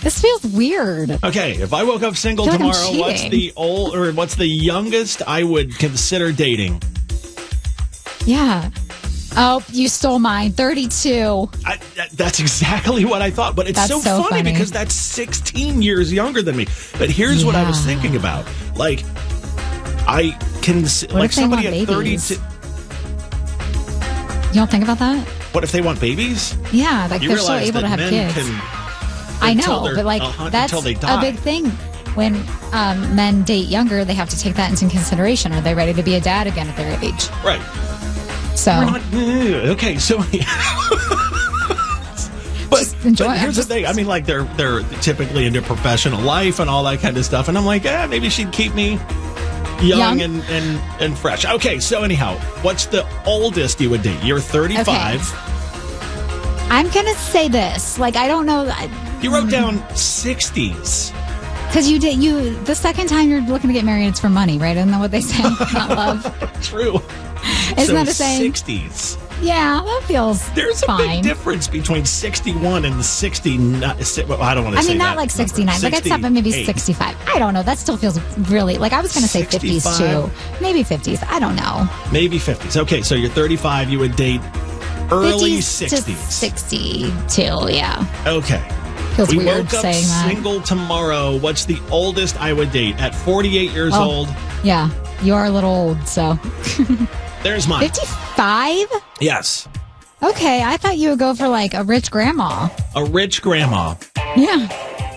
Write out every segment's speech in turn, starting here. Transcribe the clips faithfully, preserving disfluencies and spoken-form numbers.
This feels weird. Okay, if I woke up single like tomorrow, what's the old or what's the youngest I would consider dating? Yeah. Oh, you stole mine. thirty-two. I, that's exactly what I thought, but it's so, so funny, funny because that's sixteen years younger than me. But here's yeah. what I was thinking about. Like, I can, what like somebody at thirty-two. You don't think about that? What if they want babies? Yeah, like you they're still able to have kids. Can, I know, but like uh, that's a big thing. When um, men date younger, they have to take that into consideration. Are they ready to be a dad again at their age? Right. So We're not, okay, so but, Just enjoy but it. here's Just, the thing. I mean, like they're they're typically into professional life and all that kind of stuff, and I'm like, eh, maybe she'd keep me young, young? And, and and fresh. Okay, so anyhow, what's the oldest you would date? You're thirty-five. Okay. I'm gonna say this. Like I don't know. You wrote down sixties. Because you did you the second time you're looking to get married, it's for money, right? Isn't that what they say? Not love. True. Isn't so that the same? sixties. Yeah, that feels There's a fine. big difference between sixty-one and sixty-nine. Well, I don't want to I say mean, not that like sixty-nine. number. Like I'd stop at maybe sixty-five. I don't know. That still feels really like I was going to say fifties too. Maybe fifties. I don't know. Maybe fifties. Okay, so you're thirty-five. You would date early sixties. sixty-two, yeah. Okay. Feels we weird woke up saying that. single tomorrow. What's the oldest I would date? At forty-eight years oh, old. Yeah, you are a little old, so. There's mine. fifty-five? Yes. Okay, I thought you would go for like a rich grandma. A rich grandma. Yeah.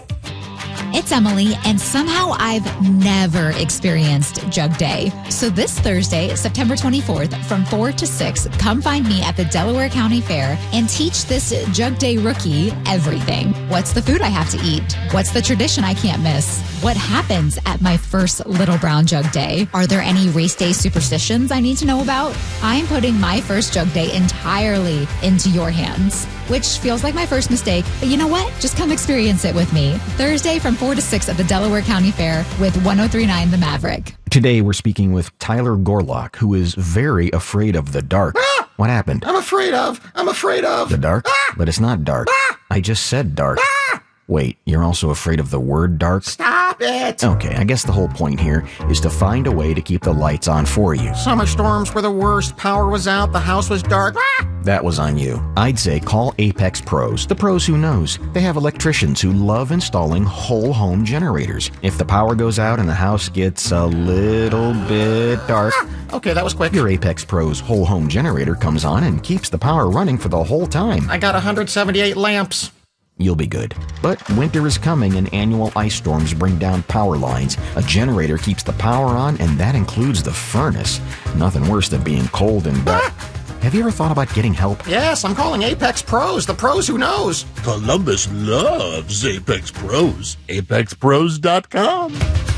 It's Emily, and somehow I've never experienced Jug Day. So this Thursday, September twenty-fourth, from four to six, come find me at the Delaware County Fair and teach this Jug Day rookie everything. What's the food I have to eat? What's the tradition I can't miss? What happens at my first Little Brown Jug Day? Are there any race day superstitions I need to know about? I'm putting my first Jug Day entirely into your hands, which feels like my first mistake. But you know what? Just come experience it with me. Thursday from four to six at the Delaware County Fair with one oh three point nine The Maverick. Today we're speaking with Tyler Gorlock, who is very afraid of the dark. Ah! What happened? I'm afraid of. I'm afraid of. The dark? Ah! But it's not dark. Ah! I just said dark. Ah! Wait, you're also afraid of the word dark? Stop it. Okay, I guess the whole point here is to find a way to keep the lights on for you. Summer storms were the worst. Power was out. The house was dark. Ah! That was on you. I'd say call Apex Pros, the pros who knows. They have electricians who love installing whole home generators. If the power goes out and the house gets a little bit dark, Ah! Okay, that was quick. your Apex Pros whole home generator comes on and keeps the power running for the whole time. I got one hundred seventy-eight lamps. You'll be good. But winter is coming and annual ice storms bring down power lines. A generator keeps the power on, and that includes the furnace. Nothing worse than being cold and dark. Ah! Have you ever thought about getting help? Yes, I'm calling Apex Pros, the pros who knows. Columbus loves Apex Pros. apex pros dot com.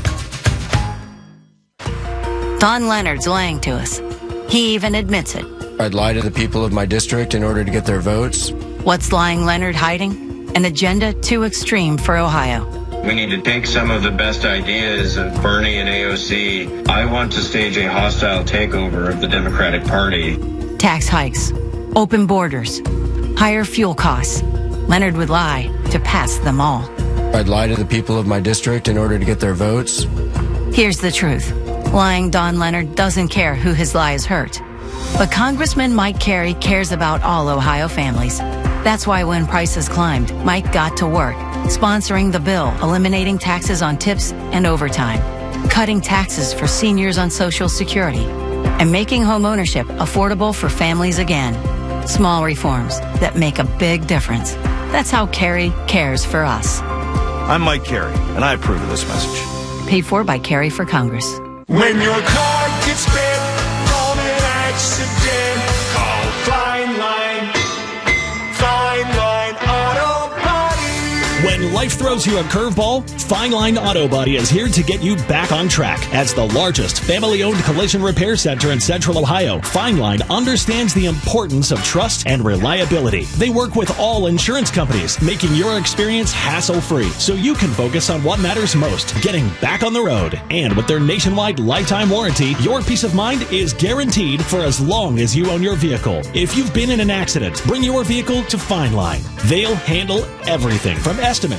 Don Leonard's lying to us. He even admits it. I'd lie to the people of my district in order to get their votes. What's lying Leonard hiding? An agenda too extreme for Ohio. We need to take some of the best ideas of Bernie and A O C. I want to stage a hostile takeover of the Democratic Party. Tax hikes, open borders, higher fuel costs. Leonard would lie to pass them all. I'd lie to the people of my district in order to get their votes. Here's the truth. Lying Don Leonard doesn't care who his lies hurt. But Congressman Mike Carey cares about all Ohio families. That's why when prices climbed, Mike got to work, sponsoring the bill, eliminating taxes on tips and overtime, cutting taxes for seniors on Social Security, and making homeownership affordable for families again. Small reforms that make a big difference. That's how Carey cares for us. I'm Mike Carey, and I approve of this message. Paid for by Carey for Congress. When your car gets bit from an accident, call Fine Line. Fine Line Auto Body. When life throws you a curveball, Fine Line Auto Body is here to get you back on track. As the largest family-owned collision repair center in Central Ohio, Fine Line understands the importance of trust and reliability. They work with all insurance companies, making your experience hassle-free so you can focus on what matters most, getting back on the road. And with their nationwide lifetime warranty, your peace of mind is guaranteed for as long as you own your vehicle. If you've been in an accident, bring your vehicle to Fine Line. They'll handle everything from estimates